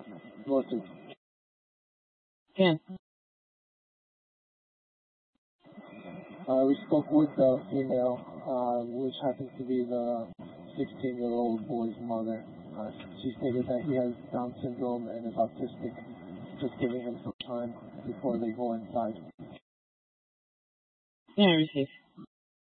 Noted. Again. We spoke with the female, which happens to be the 16-year-old boy's mother. She stated that he has Down syndrome and is autistic, just giving him some time before they go inside. Yeah, I received.